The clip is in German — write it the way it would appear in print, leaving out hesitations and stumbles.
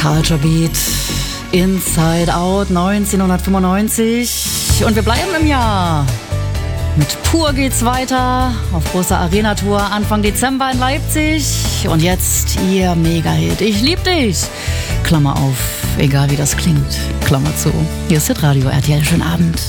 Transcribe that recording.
Culture Beat, Inside Out 1995. Und wir bleiben im Jahr. Mit Pur geht's weiter auf großer Arena-Tour Anfang Dezember in Leipzig. Und jetzt ihr Mega-Hit. Ich lieb dich. Klammer auf, egal wie das klingt. Klammer zu. Hier ist Hitradio RTL. Schönen Abend.